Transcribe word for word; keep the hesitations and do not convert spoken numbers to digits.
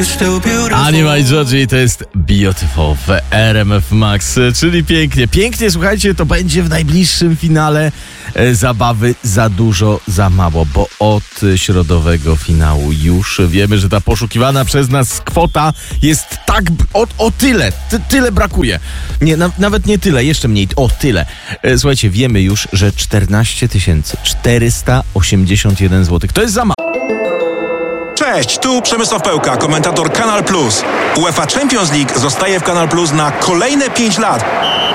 Anima i Georgie, to jest Beautiful w R M F Max, czyli pięknie. Pięknie, słuchajcie, to będzie w najbliższym finale e, zabawy Za dużo, za mało, bo od środowego finału już wiemy, że ta poszukiwana przez nas kwota jest tak, o, o tyle, ty, tyle brakuje. Nie, na, nawet nie tyle, jeszcze mniej, o tyle. E, słuchajcie, wiemy już, że czternaście tysięcy czterysta osiemdziesiąt jeden złotych to jest za mało. Cześć, tu Przemysław Pełka, komentator Kanal Plus. UEFA Champions League zostaje w Kanal Plus na kolejne pięć lat.